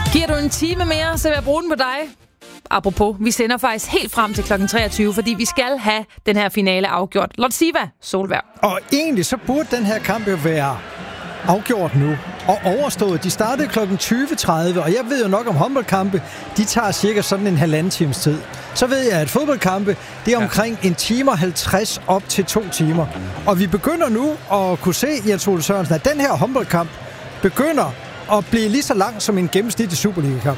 Giver du en time mere, så vil jeg bruge den på dig. Apropos, vi sender faktisk helt frem til kl. 23, fordi vi skal have den her finale afgjort. Lotsiva, Solvær. Og egentlig så burde den her kamp jo være afgjort nu og overstået. De startede kl. 20.30, og jeg ved jo nok om håndboldkampe, de tager cirka sådan en halvanden times tid. Så ved jeg, at fodboldkampe, det er omkring 1 time og 50 op til 2 timer. Og vi begynder nu at kunne se, Jens Ole Sørensen, at den her håndboldkamp begynder at blive lige så lang som en gennemsnitlig Superliga-kamp.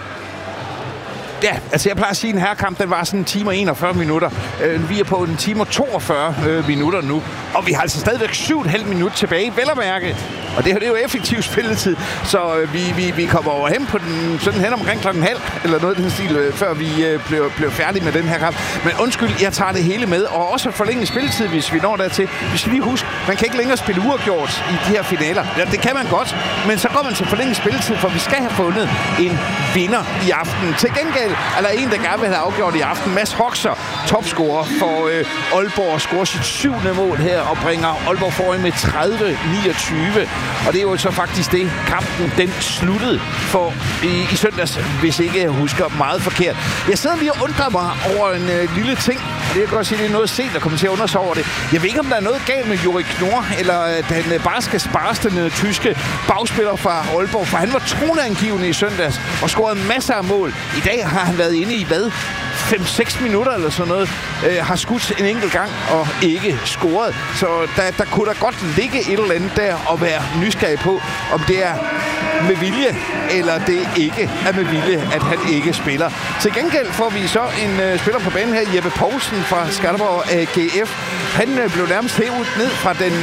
Ja, altså jeg plejer at sige, at en herrekamp, den var sådan 1 time og 41 minutter. Vi er på 1 time og 42 minutter nu. Og vi har altså stadigvæk 7,5 minutter tilbage, vel at mærke. Og det er jo effektiv spilletid, så vi kommer over hen på den sådan hen omkring klokken halv, eller noget i den stil, før vi blev færdige med den her kamp. Men undskyld, jeg tager det hele med, og også forlænge spilletid, hvis vi når dertil. Vi skal lige huske, man kan ikke længere spille uafgjort i de her finaler. Ja, det kan man godt, men så går man til forlænge spilletid, for vi skal have fundet en vinder i aften. Til gengæld er der en, der gerne vil have afgjort i aften. Mads Hoxer, topscorer for Aalborg, scorer sit 7. mål her og bringer Aalborg foran med 30-29. Og det er jo så faktisk det, kampen den sluttede for i søndags, hvis ikke jeg husker meget forkert. Jeg sidder lige og undrer mig over en lille ting. Det kan godt sige, det er noget sent at komme til at undre sig over det. Jeg ved ikke, om der er noget galt med Juri Knorr, eller den bare skal spares, den tyske bagspiller fra Aalborg, for han var toneangivende i søndags og scorede masser af mål. I dag har han været inde i hvad? 5-6 minutter eller sådan noget, har skudt en enkelt gang og ikke scoret. Så der kunne der godt ligge et eller andet der og være nysgerrig på, om det er med vilje, eller det ikke er med vilje, at han ikke spiller. Til gengæld får vi så en spiller på banen her, Jeppe Poulsen fra Skanderborg AGF. Han blev nærmest hævet ned fra den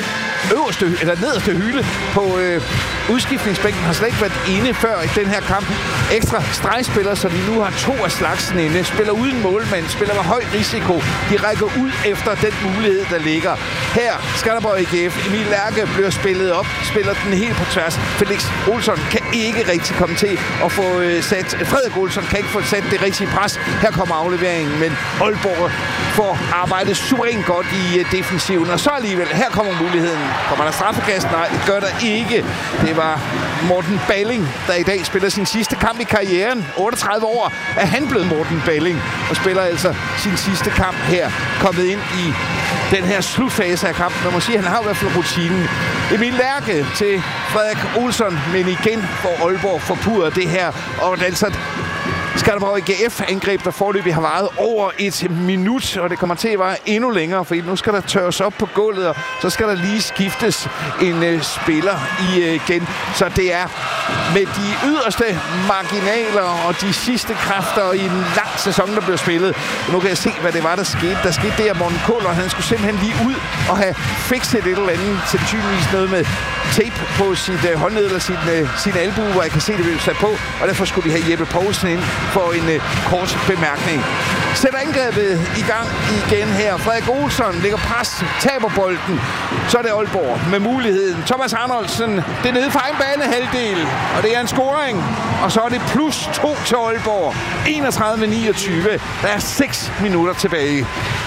nederste hylde på udskiftningsbænken, har slet ikke været inde før i den her kamp. Ekstra stregspillere, så de nu har 2 af slagsen inde. Spiller uden målmand, spiller med høj risiko. De rækker ud efter den mulighed, der ligger. Her, Skanderborg AGF, Emil Lærke bliver spillet op, spiller den helt på tværs. Felix Olsson kan ikke rigtig komme til at få sat... Frederik Olsson kan ikke få sat det rigtige pres. Her kommer afleveringen, men Aalborg får arbejdet suverænt godt i defensiven. Og så alligevel, her kommer muligheden. Kommer der straffekast? Nej, det gør der ikke. Det var Morten Balling, der i dag spiller sin sidste kamp i karrieren. 38 år er han blevet Morten Balling, og spiller altså sin sidste kamp her. Kommet ind i den her slutfase af kampen. Man må sige, at han har i hvert fald rutinen. Emil Lærke til Frederik Olsson, men igen får Aalborg forpurret det her. Og altså Skanderborg AGF-angreb, der foreløbig har varet over 1 minut, og det kommer til at være endnu længere, for nu skal der tørres op på gulvet, og så skal der lige skiftes en spiller igen. Så det er med de yderste marginaler og de sidste kræfter i en lang sæson, der blev spillet. Nu kan jeg se, hvad det var, der skete. Der skete det, at Morten Kåler, han skulle simpelthen lige ud og have fikset et eller andet, sandsynligvis noget med tape på sit håndled eller sin albue, hvor jeg kan se, det blev sat på, og derfor skulle de have Jeppe Poulsen ind for en kort bemærkning. Sætter angrebet i gang igen her. Frederik Olsson lægger pres, taber bolden. Så er det Aalborg med muligheden. Thomas Arnoldsen, det er nede for egen banehalvdel, og det er en scoring. Og så er det +2 til Aalborg. 31-29. Der er 6 minutter tilbage.